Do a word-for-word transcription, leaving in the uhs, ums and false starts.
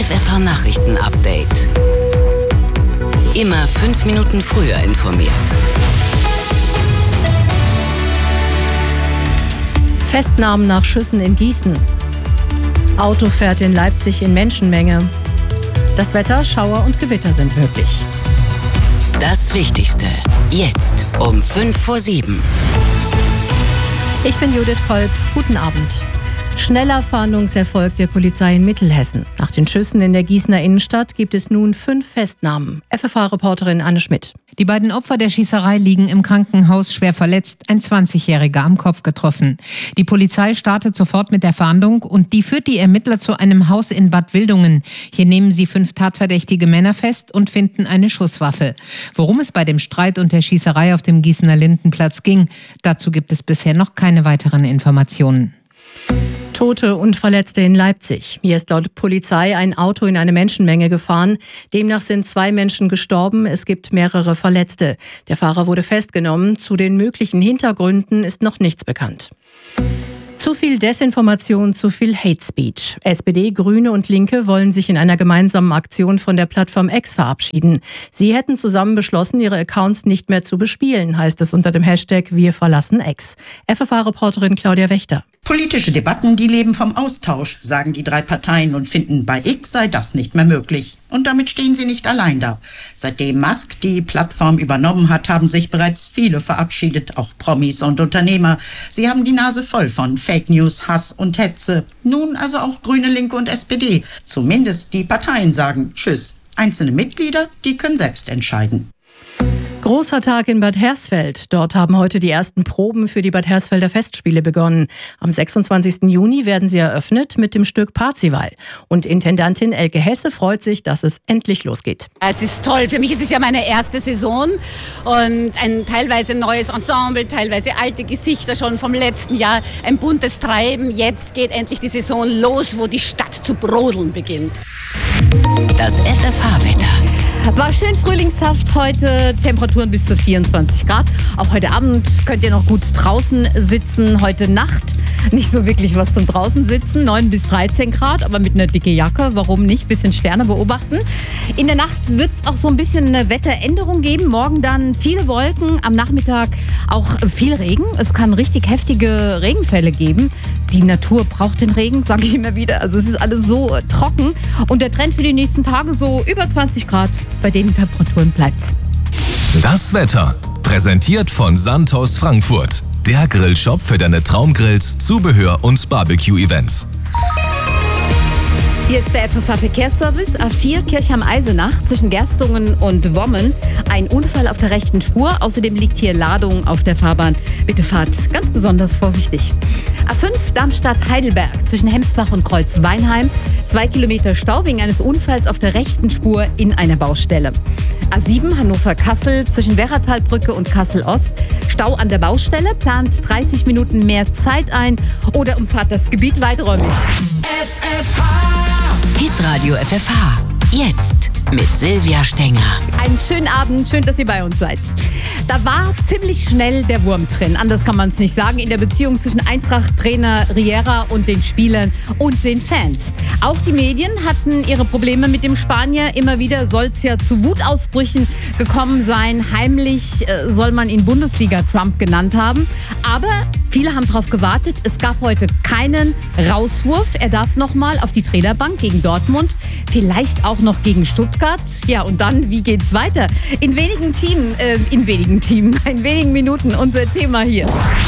F F H-Nachrichten-Update. Immer fünf Minuten früher informiert. Festnahmen nach Schüssen in Gießen. Auto fährt in Leipzig in Menschenmenge. Das Wetter, Schauer und Gewitter sind möglich. Das Wichtigste jetzt um fünf vor sieben. Ich bin Judith Kolb. Guten Abend. Schneller Fahndungserfolg der Polizei in Mittelhessen. Nach den Schüssen in der Gießener Innenstadt gibt es nun fünf Festnahmen. F F H-Reporterin Anne Schmidt. Die beiden Opfer der Schießerei liegen im Krankenhaus schwer verletzt, ein zwanzigjähriger am Kopf getroffen. Die Polizei startet sofort mit der Fahndung und die führt die Ermittler zu einem Haus in Bad Wildungen. Hier nehmen sie fünf tatverdächtige Männer fest und finden eine Schusswaffe. Worum es bei dem Streit und der Schießerei auf dem Gießener Lindenplatz ging, dazu gibt es bisher noch keine weiteren Informationen. Tote und Verletzte in Leipzig. Hier ist laut Polizei ein Auto in eine Menschenmenge gefahren. Demnach sind zwei Menschen gestorben. Es gibt mehrere Verletzte. Der Fahrer wurde festgenommen. Zu den möglichen Hintergründen ist noch nichts bekannt. Zu viel Desinformation, zu viel Hate Speech. S P D, Grüne und Linke wollen sich in einer gemeinsamen Aktion von der Plattform X verabschieden. Sie hätten zusammen beschlossen, ihre Accounts nicht mehr zu bespielen, heißt es unter dem Hashtag Wir verlassen X. F F H-Reporterin Claudia Wächter. Politische Debatten, die leben vom Austausch, sagen die drei Parteien und finden, bei X sei das nicht mehr möglich. Und damit stehen sie nicht allein da. Seitdem Musk die Plattform übernommen hat, haben sich bereits viele verabschiedet, auch Promis und Unternehmer. Sie haben die Nase voll von Fake News, Hass und Hetze. Nun also auch Grüne, Linke und S P D. Zumindest die Parteien sagen Tschüss. Einzelne Mitglieder, die können selbst entscheiden. Großer Tag in Bad Hersfeld. Dort haben heute die ersten Proben für die Bad Hersfelder Festspiele begonnen. Am sechsundzwanzigsten Juni werden sie eröffnet mit dem Stück Parzival. Und Intendantin Elke Hesse freut sich, dass es endlich losgeht. Es ist toll. Für mich ist es ja meine erste Saison und ein teilweise neues Ensemble, teilweise alte Gesichter schon vom letzten Jahr. Ein buntes Treiben. Jetzt geht endlich die Saison los, wo die Stadt zu brodeln beginnt. Das F F H-Wetter. War schön frühlingshaft heute, Temperaturen bis zu vierundzwanzig Grad. Auch heute Abend könnt ihr noch gut draußen sitzen. Heute Nacht nicht so wirklich was zum draußen sitzen, neun bis dreizehn Grad, aber mit einer dicken Jacke. Warum nicht? Bisschen Sterne beobachten. In der Nacht wird es auch so ein bisschen eine Wetteränderung geben. Morgen dann viele Wolken, am Nachmittag auch viel Regen. Es kann richtig heftige Regenfälle geben. Die Natur braucht den Regen, sage ich immer wieder. Also es ist alles so trocken. Und der Trend für die nächsten Tage so über zwanzig Grad. Bei den Temperaturen bleibt's. Das Wetter, präsentiert von Santos Frankfurt. Der Grillshop für deine Traumgrills, Zubehör und Barbecue-Events. Hier ist der F F H-Verkehrsservice A vier Kirchheim-Eisenach zwischen Gerstungen und Wommen. Ein Unfall auf der rechten Spur. Außerdem liegt hier Ladung auf der Fahrbahn. Bitte fahrt ganz besonders vorsichtig. A fünf Darmstadt-Heidelberg zwischen Hemsbach und Kreuz-Weinheim. Zwei Kilometer Stau wegen eines Unfalls auf der rechten Spur in einer Baustelle. A sieben Hannover-Kassel zwischen Werratalbrücke und Kassel-Ost. Stau an der Baustelle, plant dreißig Minuten mehr Zeit ein oder umfahrt das Gebiet weiträumig. F F H. Hitradio F F H. Jetzt mit Silvia Stenger. Einen schönen Abend, schön, dass ihr bei uns seid. Da war ziemlich schnell der Wurm drin, anders kann man es nicht sagen, in der Beziehung zwischen Eintracht-Trainer Riera und den Spielern und den Fans. Auch die Medien hatten ihre Probleme mit dem Spanier. Immer wieder soll es ja zu Wutausbrüchen gekommen sein. Heimlich äh, soll man ihn Bundesliga-Trump genannt haben. Aber viele haben darauf gewartet. Es gab heute keinen Rauswurf. Er darf nochmal auf die Trainerbank gegen Dortmund, vielleicht auch noch gegen Stuttgart. Ja, und dann, wie geht's weiter? In wenigen Teams, äh, in wenigen Teams, in wenigen Minuten unser Thema hier.